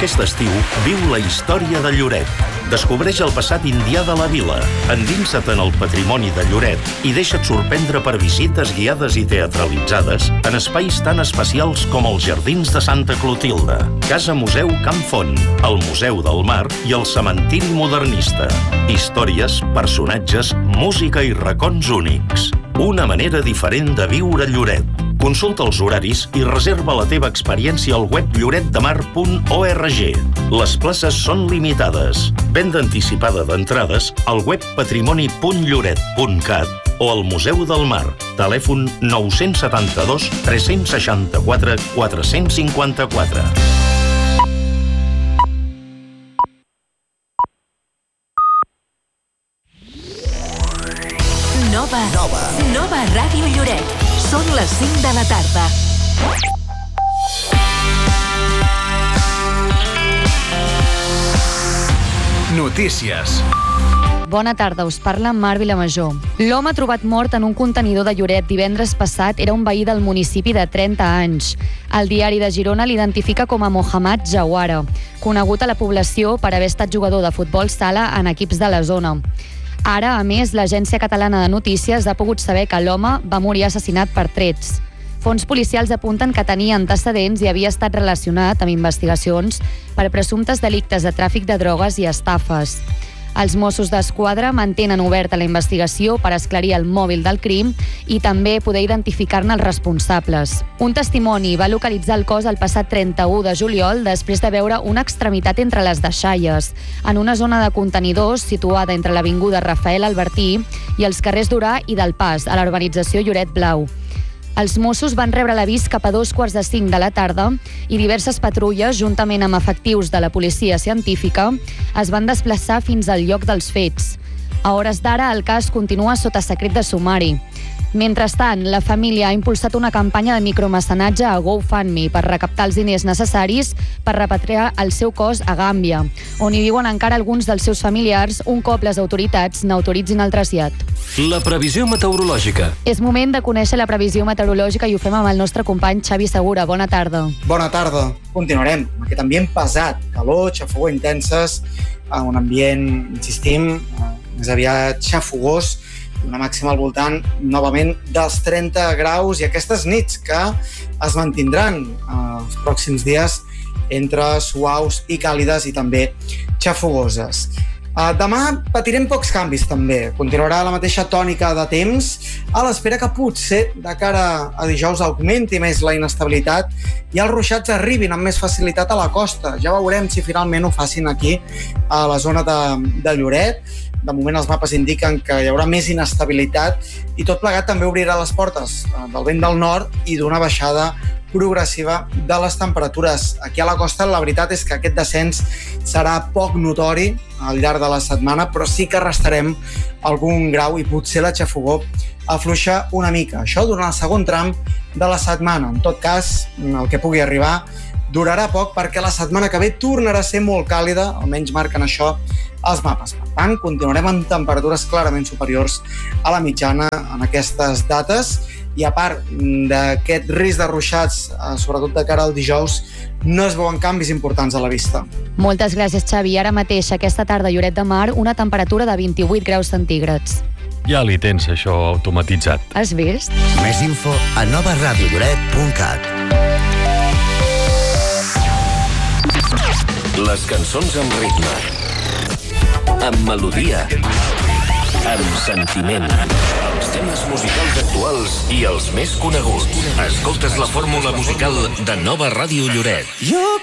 Aquest estiu, viu la història de Lloret. Descobreix el passat indià de la vila, endinsa't en el patrimoni de Lloret i deixa't sorprendre per visites guiades i teatralitzades en espais tan especials com els Jardins de Santa Clotilde, Casa Museu Camp Font, el Museu del Mar i el Cementiri Modernista. Històries, personatges, música i racons únics. Una manera diferent de viure Lloret. Consulta els horaris i reserva la teva experiència al web lloretdemar.org. Les places són limitades. Venda anticipada d'entrades al web patrimoni.lloret.cat o al Museu del Mar. Telèfon 972 364 454. Nova Ràdio Lloret. Són les 5 de la tarda. Notícies. Bona tarda, us parla Mar Vilamajor. L'home trobat mort en un contenidor de Lloret divendres passat era un veí del municipi de 30 anys. El diari de Girona l'identifica com a Mohamed Jawara, conegut a la població per haver estat jugador de futbol sala en equips de la zona. Ara, a més, l'Agència Catalana de Notícies ha pogut saber que l'home va morir assassinat per trets. Fons policials apunten que tenia antecedents i havia estat relacionat amb investigacions per presumptes delictes de tràfic de drogues i estafes. Els Mossos d'Esquadra mantenen oberta la investigació per esclarir el mòbil del crim i també poder identificar-ne els responsables. Un testimoni va localitzar el cos el passat 31 de juliol després de veure una extremitat entre les deixalles, en una zona de contenidors situada entre l'avinguda Rafael Albertí i els carrers d'Orà i del Pas, a la urbanització Lloret Blau. Els Mossos van rebre l'avís cap a 4:45 de la tarda i diverses patrulles, juntament amb efectius de la policia científica, es van desplaçar fins al lloc dels fets. A hores d'ara, el cas continua sota secret de sumari. Mentrestant, la família ha impulsat una campanya de micromecenatge a GoFundMe per recaptar els diners necessaris per repatriar el seu cos a Gàmbia, on hi viuen encara alguns dels seus familiars un cop les autoritats n'autoritzin el trasllat. La previsió meteorològica. És moment de conèixer la previsió meteorològica i ho fem amb el nostre company Xavi Segura. Bona tarda. Bona tarda. Continuarem amb aquest ambient pesat, calor, xafogor intenses, un ambient, insistim, més aviat xafogós, una màxima al voltant, novament, dels 30 graus i aquestes nits que es mantindran els pròxims dies entre suaus i càlides i també xafogoses. Demà patirem pocs canvis també. Continuarà la mateixa tònica de temps a l'espera que potser de cara a dijous augmenti més la inestabilitat i els ruixats arribin amb més facilitat a la costa. Ja veurem si finalment ho facin aquí a la zona de Lloret. De moment els mapes indiquen que hi haurà més inestabilitat i tot plegat també obrirà les portes del vent del nord i d'una baixada progressiva de les temperatures. Aquí a la costa la veritat és que aquest descens serà poc notori al llarg de la setmana, però sí que restarem algun grau i potser la xafogor afluixa una mica. Això durant el segon tram de la setmana. En tot cas, el que pugui arribar durarà poc perquè la setmana que ve tornarà a ser molt càlida, almenys marquen això els mapes. Per tant, continuarem amb temperatures clarament superiors a la mitjana en aquestes dates i a part d'aquest risc de ruixats, sobretot de cara al dijous, no es veuen canvis importants a la vista. Moltes gràcies, Xavi. Ara mateix, aquesta tarda a Lloret de Mar, una temperatura de 28 graus centígrads. Ja li tens això automatitzat. Has vist? Més info a novaradiolloret.cat. Les cançons amb ritme, amb melodia, amb sentiment. Els temes musicals actuals i els més coneguts. Escoltes la fórmula musical de Nova Ràdio Lloret. Yo